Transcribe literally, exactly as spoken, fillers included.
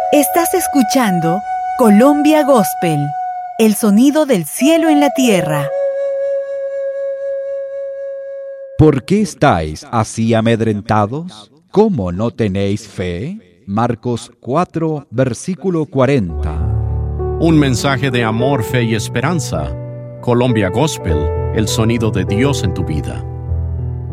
Estás escuchando Colombia Gospel, el sonido del cielo en la tierra. ¿Por qué estáis así amedrentados? ¿Cómo no tenéis fe? Marcos cuatro, versículo cuarenta. Un mensaje de amor, fe y esperanza. Colombia Gospel, el sonido de Dios en tu vida.